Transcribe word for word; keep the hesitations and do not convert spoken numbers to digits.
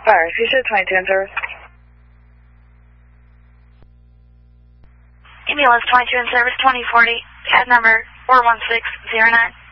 Fire, Fuchsia twenty-two in service. Cumulus twenty-two in service, twenty forty, C A D number four one six zero nine.